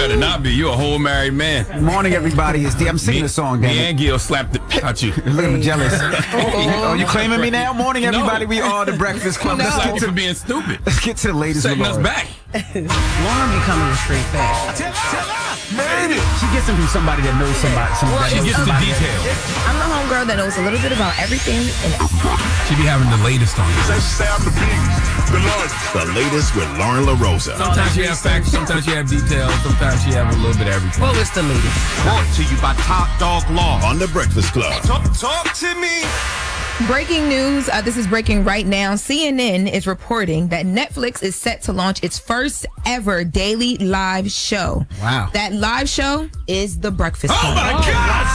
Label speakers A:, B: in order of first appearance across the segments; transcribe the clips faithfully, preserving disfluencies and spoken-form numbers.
A: better not be. You're a whole married man.
B: Good morning, everybody. It's D. I'm singing
A: me,
B: the song,
A: me
B: damn
A: and Gil slapped the out you.
B: Look at me jealous. Oh, you claiming me now? Morning, everybody. No. We are the Breakfast Club.
A: No.
B: Let's
A: get
B: get
A: to being stupid.
B: Let's get to the latest.
A: Setting us back.
C: Lauren becoming a straight fact.
B: Tell her. Made it. She gets them from somebody that knows somebody. somebody
A: well, she
B: knows
A: gets
B: somebody
A: the details.
D: I'm the homegirl that knows a little bit about everything and everybody.
A: She be having the latest on this.
E: The latest with Lauren LaRosa.
A: Sometimes she have facts, sometimes she have details, sometimes she have a little bit of everything.
C: Well, it's the latest.
E: Brought to you by Top Dog Law on The Breakfast Club.
F: Talk, talk to me.
D: Breaking news, uh, this is breaking right now. C N N is reporting that Netflix is set to launch its first ever daily live show.
B: Wow.
D: That live show is The Breakfast
E: Oh,
D: Club.
E: my gosh!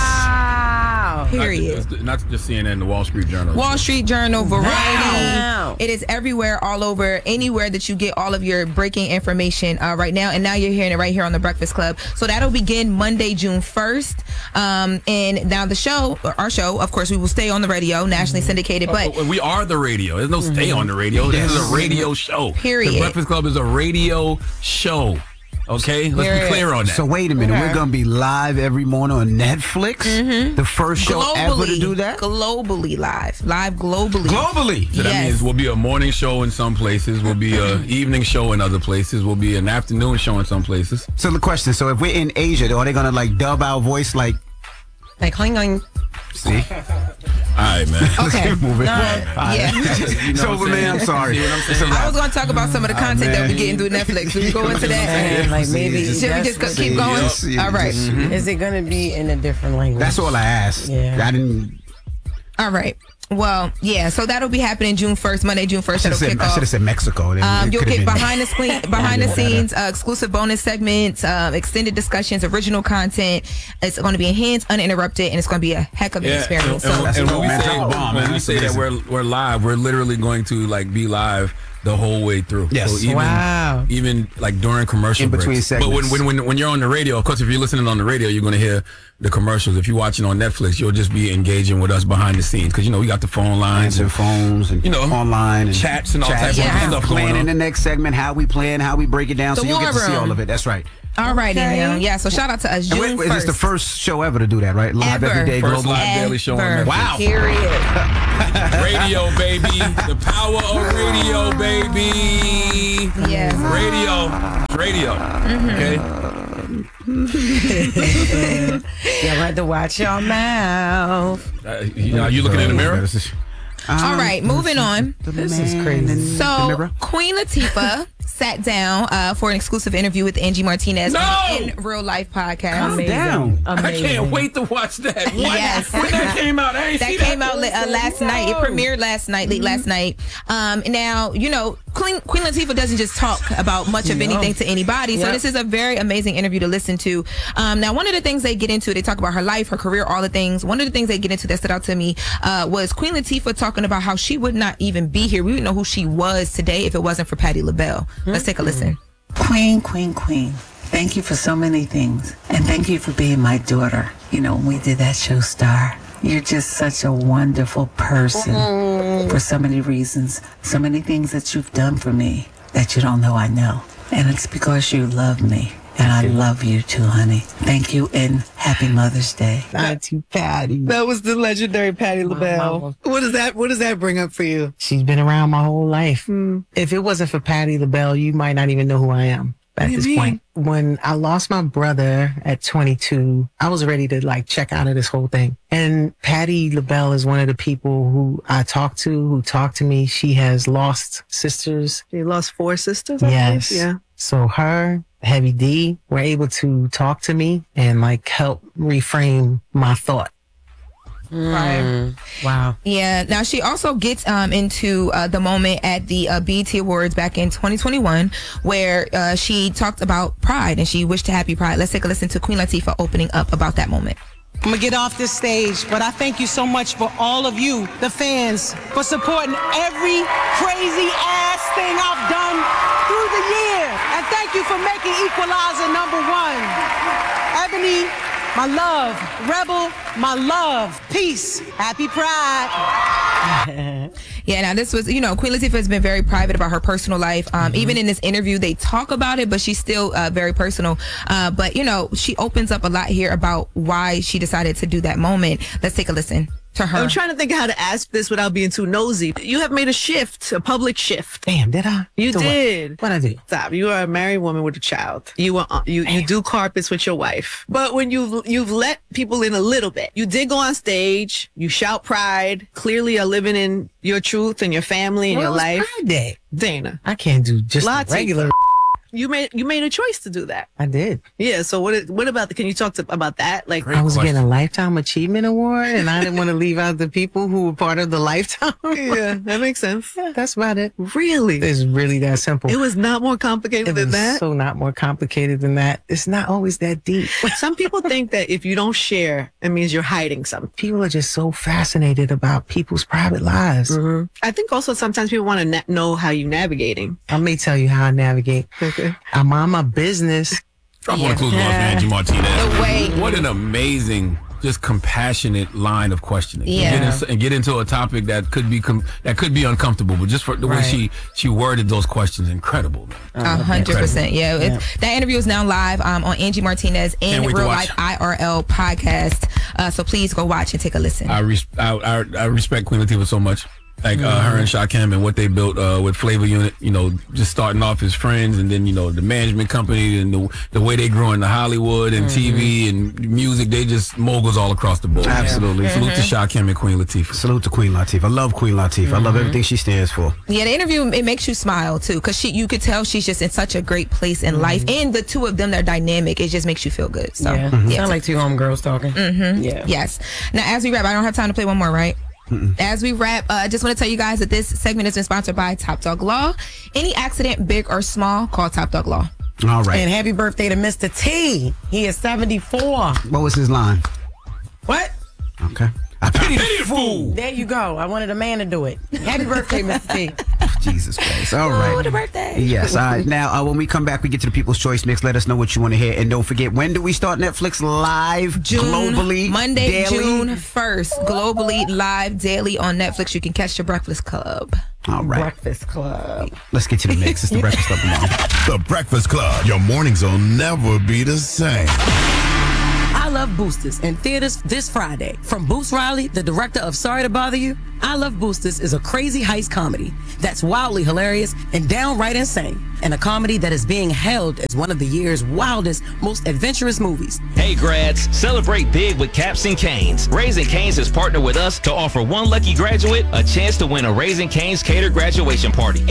C: Wow.
D: Period.
A: Not, not just C N N, the Wall Street Journal.
D: Wall Street Journal, Variety.
C: Wow.
D: It is everywhere, all over, anywhere that you get all of your breaking information uh, right now. And now you're hearing it right here on The Breakfast Club. So that'll begin Monday, June first. Um, and now the show, our show, of course, we will stay on the radio, nationally syndicated. But
A: oh, we are the radio. There's no stay on the radio. This is a radio show.
D: Period.
A: The Breakfast Club is a radio show. Okay? Let's
D: Period.
A: be clear on that.
B: So wait a minute.
D: Okay.
B: We're going to be live every morning on Netflix? Mm-hmm. The first show
D: globally,
B: ever to do that?
D: Globally live. Live globally.
B: Globally?
A: So that
D: Yes.
A: means we'll be a morning show in some places. We'll be an evening show in other places. We'll be an afternoon show in some places.
B: So the question, so if we're in Asia, are they going to like dub our voice like...
C: Like, hang on.
B: See?
A: All right, man.
D: Okay.
B: Keep moving.
D: No,
B: All
D: yeah.
A: You know
B: So,
A: what I'm saying?
B: man, I'm sorry.
A: See what I'm saying?
D: I was going to talk about some of the content that we getting through Netflix. We go into that.
C: And like maybe
B: See,
D: Should we just go, keep going?
B: See,
D: All right.
B: just-
C: is it going to be in a different language?
B: That's all I asked.
C: Yeah.
B: I didn't...
D: All right. Well, yeah. So that'll be happening June first, Monday, June first.
B: I
D: That'll
B: should
D: kick
B: have
D: off.
B: said Mexico. Then
D: Um,
B: it
D: you'll
B: could've
D: get
B: been-
D: behind the screen, behind the scenes, uh, exclusive bonus segments, uh, extended discussions, original content. It's going to be enhanced, uninterrupted, and it's going to be a heck of an
A: Yeah,
D: experience.
A: and,
D: So
A: and, and when we
B: Man,
A: say,
B: drop a bomb,
A: when
B: man.
A: we
B: That's
A: say that
B: amazing.
A: we're we're live, we're literally going to like be live the whole way through.
B: Yes.
A: So even,
C: Wow.
A: even like during commercial
B: In between
A: breaks. But
B: segments.
A: when, when when when you're on the radio, of course, if you're listening on the radio, you're going to hear the commercials. If you're watching on Netflix, you'll just be engaging with us behind the scenes because you know we got the phone lines
B: Answer
A: and
B: phones and
A: you know,
B: online and
A: chats and all types
D: of
B: yeah.
A: stuff going
B: Playing in
A: on.
B: the next segment, how we plan, how we break it down,
D: The
B: so you'll get to
D: war
B: see
D: room.
B: all of it. That's right.
D: all right,
C: Okay.
D: now. Yeah. So shout out to us,
B: And
D: June
B: wait, is this
D: first.
B: the first show ever to do that, right? Live
D: Ever.
B: every day,
A: First
B: global.
A: live daily show on
D: Ever.
A: Netflix.
B: Wow.
D: Period.
A: Radio, baby. The power of radio, baby.
D: Yes.
A: Radio. Radio. Okay.
C: You have to watch your mouth.
A: Uh, you, are you looking in the mirror?
D: All right, moving on.
C: This is crazy.
D: So, Queen Latifah sat down uh, for an exclusive interview with Angie Martinez
A: No!
D: on In Real Life podcast.
B: Calm
C: Amazing.
B: down.
A: I
C: Amazing.
A: can't wait to watch that. What?
D: Yes.
A: When that came out, I ain't
D: That
A: see
D: came
A: that.
D: out uh, last night. It premiered last night, late last night. Um, now, you know, Queen, Queen Latifah doesn't just talk about much of anything to anybody. So
C: Yep.
D: this is a very amazing interview to listen to. Um, now, one of the things they get into, they talk about her life, her career, all the things. One of the things they get into that stood out to me uh, was Queen Latifah talking about how she would not even be here. We wouldn't know who she was today if it wasn't for Patti LaBelle. Let's take a listen.
G: Queen, queen, queen. Thank you for so many things. And thank you for being my daughter. You know, when we did that show Star, you're just such a wonderful person for so many reasons. So many things that you've done for me that you don't know I know. And it's because you love me. And I love you too, honey. Thank you and happy Mother's Day.
C: Auntie Patty. That was the legendary Patti LaBelle. What does that What does that bring up for you? She's been around my whole life. If it wasn't for Patti LaBelle, you might not even know who I am at this point. When I lost my brother at twenty-two, I was ready to like check out of this whole thing. And Patti LaBelle is one of the people who I talk to, who talk to me. She has lost sisters.
H: She lost four sisters, I
C: Yes.
H: believe? Yeah.
C: So her, Heavy D, were able to talk to me and like help reframe my thought.
D: Right.
C: Wow.
D: Yeah. Now she also gets um, into uh, the moment at the uh, B E T Awards back in twenty twenty-one, where uh, she talked about Pride and she wished to happy Pride. Let's take a listen to Queen Latifah opening up about that moment.
I: I'm gonna get off this stage, but I thank you so much for all of you, the fans, for supporting every crazy ass thing I've done through the years. And thank you for making Equalizer number one. Ebony, my love. Rebel, my love. Peace. Happy Pride.
D: Yeah, now this was, you know, Queen Latifah has been very private about her personal life. Um,
C: Mm-hmm.
D: Even in this interview, they talk about it, but she's still uh, very personal. Uh, but, you know, she opens up a lot here about why she decided to do that moment. Let's take a listen to her.
F: I'm trying to think of how to ask this without being too nosy. You have made a shift, a public shift.
C: Damn, did I?
F: You
C: Do what?
F: did.
C: What I do?
F: Stop. You are a married woman with a child. You are, uh, you you do carpets with your wife. But when you've you've let people in a little bit, you did go on stage. You shout pride. Clearly, are living in your truth and your family and
C: Where
F: your
C: was
F: life.
C: Pride Day?
F: Dana,
C: I can't do just the
F: Latifah.
C: regular.
F: you made you made a choice to do that.
C: I did.
F: Yeah. So what? What about the? Can you talk to, about that? Like,
C: I was
A: question.
C: getting a Lifetime Achievement Award, and I didn't want to leave out the people who were part of the Lifetime.
F: yeah, that makes sense.
C: Yeah, that's about it.
F: Really,
C: It's really that simple.
F: it was not more complicated
C: It
F: than
C: was
F: that.
C: so not more complicated than that. It's not always that deep.
F: Some people think that if you don't share, it means you're hiding something.
C: People are just so fascinated about people's private lives.
F: I think also sometimes people want to na- know how you navigating.
C: I may tell you how I navigate.
F: Okay.
C: I'm on my business.
A: Drop one clue off Angie Martinez.
D: The way-
A: What an amazing, just compassionate line of questioning.
D: Yeah.
A: And get, in, and get into a topic that could be com- that could be uncomfortable, but just for the way
C: Right.
A: she she worded those questions, incredible. Man.
D: A hundred percent. Yeah. It's, that interview is now live um, on Angie Martinez
A: Can't
D: and
A: wait to
D: Real
A: watch.
D: Life I R L podcast. Uh, so please go watch and take a listen.
A: I, res- I, I I respect Queen Latifah so much. Like uh, her and Shakim and what they built uh, with Flavor Unit, you know, just starting off as friends, and then you know the management company and the the way they grew into Hollywood and T V and music, they just moguls all across the board.
B: Absolutely.
A: Salute to Shakim and Queen Latifah.
B: Salute to Queen Latifah. I love Queen Latifah. I love everything she stands for.
D: Yeah, the interview, it makes you smile too, because she you could tell she's just in such a great place in life, and the two of them, they're dynamic. It just makes you feel good. So
C: Yeah.
D: yeah.
C: Sound like two homegirls talking. Mm-hmm. Yeah.
D: Yes. Now, as we wrap, I don't have time to play one more, right? As we wrap, uh, I just want to tell you guys that this segment has been sponsored by Top Dog Law. Any accident, big or small, call Top Dog Law.
B: All right.
C: And happy birthday to Mister T. He is seventy-four.
B: What was his line?
C: What?
B: Okay. I pity the fool.
C: There you go. I wanted a man to do it. Happy birthday, Mister T.
B: Jesus Christ. All right.
D: Oh, the birthday.
B: Yes. All right. Now, uh, when we come back, we get to the People's Choice Mix. Let us know what you want to hear. And don't forget, when do we start Netflix live
D: June,
B: globally?
D: Monday,
B: daily?
D: June first, globally, live, daily on Netflix. You can catch The Breakfast Club.
B: All right.
C: Breakfast Club.
B: Let's get to the mix. It's the Breakfast Club tomorrow.
E: The Breakfast Club. Your mornings will never be the same.
H: I Love Boosters in theaters this Friday. From Boost Riley, the director of Sorry to Bother You, I Love Boosters is a crazy heist comedy that's wildly hilarious and downright insane, and a comedy that is being hailed as one of the year's wildest, most adventurous movies.
J: Hey grads, celebrate big with Caps and Canes. Raising Canes has partnered with us to offer one lucky graduate a chance to win a Raising Canes catered graduation party.